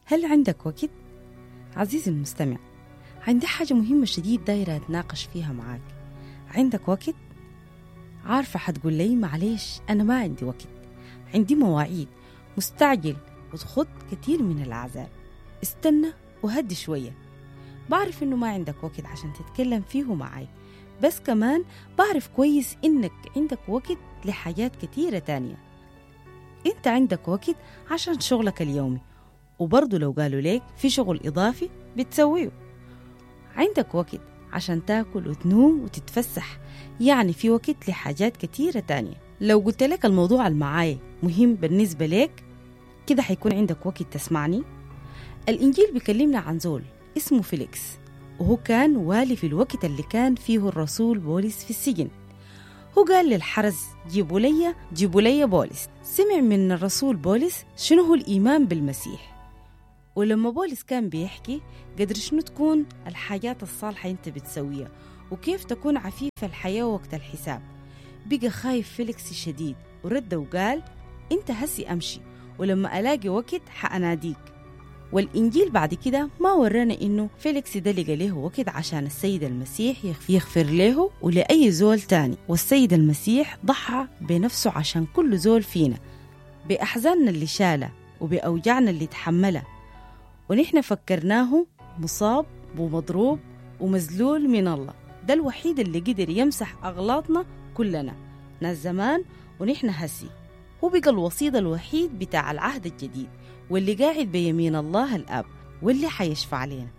هل عندك وقت؟ عزيزي المستمع، عندي حاجة مهمة شديد دايرة أتناقش فيها معاك. عندك وقت؟ عارفة حتقول لي معليش أنا ما عندي وقت، عندي مواعيد، مستعجل وتخط كتير من الأعذار. استنى وهدي شوية. بعرف إنه ما عندك وقت عشان تتكلم فيه معاي، بس كمان بعرف كويس إنك عندك وقت لحاجات كتيرة تانية. إنت عندك وقت عشان شغلك اليومي، وبرضو لو قالوا ليك في شغل إضافي بتسويه. عندك وقت عشان تاكل وتنوم وتتفسح، يعني في وقت لحاجات كتيرة تانية. لو قلت لك الموضوع المعاي مهم بالنسبة لك كده حيكون عندك وقت تسمعني. الإنجيل بيكلمنا عن زول اسمه فيليكس، وهو كان والي في الوقت اللي كان فيه الرسول بولس في السجن. هو قال للحرس جيبوا لي بولس. سمع من الرسول بولس شنو هو الإيمان بالمسيح، ولما بولس كان بيحكي قدر شنو تكون الحاجات الصالحة انت بتسويها وكيف تكون عفيف الحياة وقت الحساب. بقى خايف فيليكس شديد ورد وقال انت هسي امشي، ولما الاقي وقت حأناديك. والإنجيل بعد كده ما ورانا إنه فيليكس ده لقى له وقت عشان السيد المسيح يغفر له ولأي زول تاني، والسيد المسيح ضحى بنفسه عشان كل زول فينا، بأحزاننا اللي شالها وبأوجعنا اللي تحملها، ونحن فكرناه مصاب ومضروب ومذلول من الله. ده الوحيد اللي قدر يمسح أغلاطنا كلنا، ناس زمان ونحن هسي. هو بقى الوسيط الوحيد بتاع العهد الجديد، واللي قاعد بيمين الله الآب، واللي حيشفع علينا.